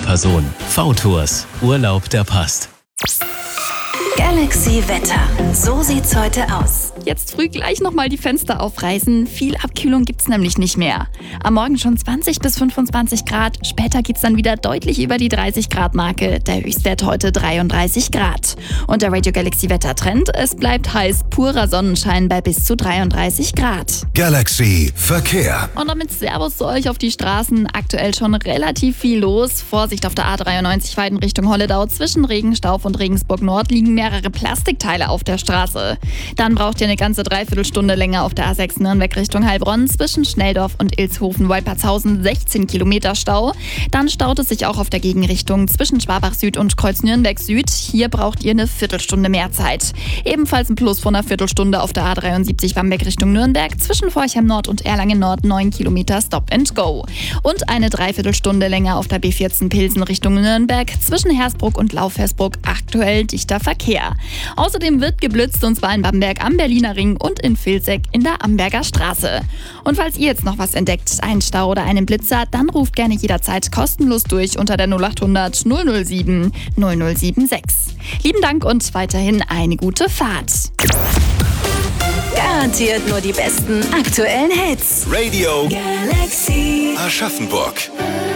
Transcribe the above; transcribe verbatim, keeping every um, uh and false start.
Person. V-Tours. Urlaub, der passt. Galaxy Wetter. So sieht's heute aus. Jetzt früh gleich nochmal die Fenster aufreißen. Viel Abkühlung gibt's nämlich nicht mehr. Am Morgen schon zwanzig bis fünfundzwanzig Grad. Später geht's dann wieder deutlich über die dreißig Grad Marke. Der Höchstwert heute dreiunddreißig Grad. Und der Radio Galaxy Wettertrend: Es bleibt heiß, purer Sonnenschein bei bis zu dreiunddreißig Grad. Galaxy Verkehr. Und damit Servus zu euch auf die Straßen. Aktuell schon relativ viel los. Vorsicht auf der A dreiundneunzig Weiden Richtung Holledau. Zwischen Regenstauf und Regensburg Nord liegen mehrere Plastikteile auf der Straße. Dann braucht ihr eine ganze Dreiviertelstunde länger auf der A sechs Nürnberg Richtung Heilbronn. Zwischen Schnelldorf und Ilshofen-Wolpertshausen sechzehn Kilometer Stau. Dann staut es sich auch auf der Gegenrichtung zwischen Schwabach Süd und Kreuz Nürnberg Süd. Hier braucht ihr eine Viertelstunde mehr Zeit. Ebenfalls ein Plus von einer Viertelstunde auf der A dreiundsiebzig Bamberg Richtung Nürnberg. Zwischen Forchheim Nord und Erlangen Nord neun Kilometer Stop and Go. Und eine Dreiviertelstunde länger auf der B vierzehn Pilsen Richtung Nürnberg. Zwischen Hersbruck und Laufhersbruck aktuell dichter Verkehr. Außerdem wird geblitzt, und zwar in Bamberg am Berliner Ring und in Vilseck in der Amberger Straße. Und falls ihr jetzt noch was entdeckt, einen Stau oder einen Blitzer, dann ruft gerne jederzeit kostenlos durch unter der null achthundert null null sieben null null sieben sechs. Lieben Dank und weiterhin eine gute Fahrt. Garantiert nur die besten aktuellen Hits. Radio Galaxy. Aschaffenburg.